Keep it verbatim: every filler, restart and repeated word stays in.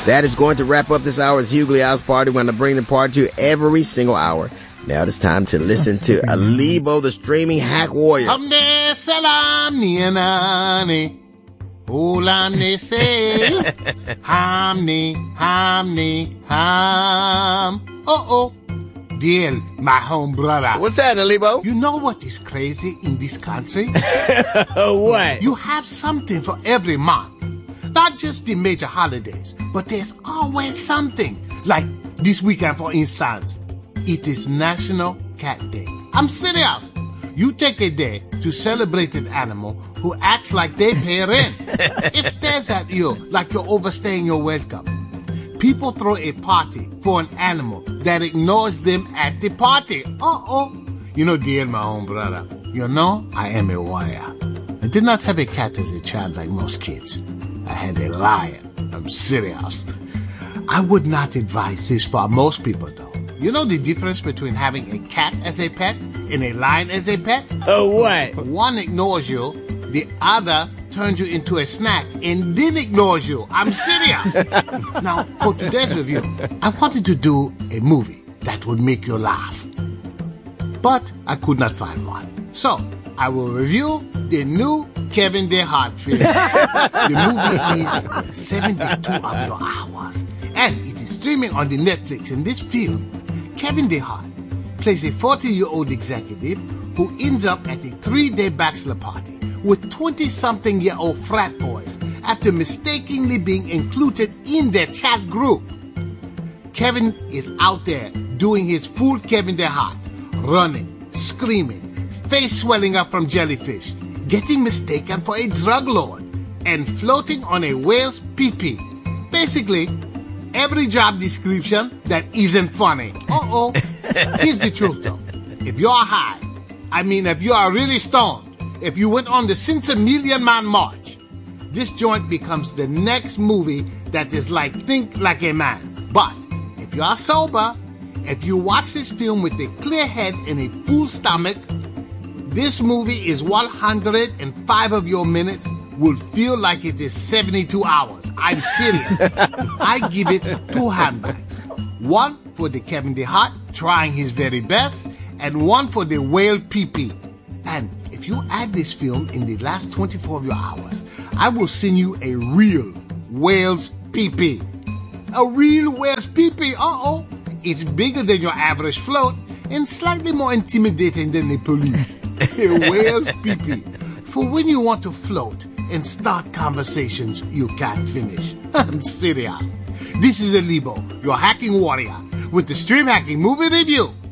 That is going to wrap up this hour's Hughley House Party. We're going to bring the party to you every single hour. Now it's time to listen to Alibo, the streaming hack warrior. Hamne salam niyanani. Ulane say. Hamni, hamni, ham. Uh-oh. Dear, my home brother. What's that, Alibo? You know what is crazy in this country? What? You have something for every month. Not just the major holidays, but there's always something. Like this weekend, for instance. It is National Cat Day. I'm serious. You take a day to celebrate an animal who acts like they pay rent. It stares at you like you're overstaying your welcome. People throw a party for an animal that ignores them at the party. Uh-oh. You know, dear my own brother, you know I am a warrior. I did not have a cat as a child like most kids. I had a lion. I'm serious. I would not advise this for most people, though. You know the difference between having a cat as a pet and a lion as a pet? Oh, what? One ignores you, the other turns you into a snack and then ignores you. I'm serious. Now, for today's review, I wanted to do a movie that would make you laugh. But I could not find one. So, I will review the new Kevin DeHart film. The movie is seventy-two of your hours. And it is streaming on the Netflix. In this film, Kevin DeHart plays a forty-year-old executive who ends up at a three-day bachelor party with twenty-something-year-old frat boys after mistakenly being included in their chat group. Kevin is out there doing his full Kevin DeHart, running, screaming, face swelling up from jellyfish, getting mistaken for a drug lord, and floating on a whale's pee-pee. Basically, every job description that isn't funny. Uh-oh. Here's the truth, though. If you're high, I mean if you are really stoned, if you went on the Since a Million Man March, this joint becomes the next movie that is like Think Like a Man. But if you are sober, if you watch this film with a clear head and a full stomach, this movie is one hundred five of your minutes will feel like it is seventy-two hours. I'm serious. I give it two handbags. One for the Kevin DeHart trying his very best, and one for the whale pee-pee. And if you add this film in the last twenty-four of your hours, I will send you a real whale's pee-pee. A real whale's pee-pee, uh-oh. It's bigger than your average float and slightly more intimidating than the police. A whale's pee-pee. For when you want to float and start conversations you can't finish. I'm serious. This is Alibo, your hacking warrior, with the Stream Hacking Movie Review.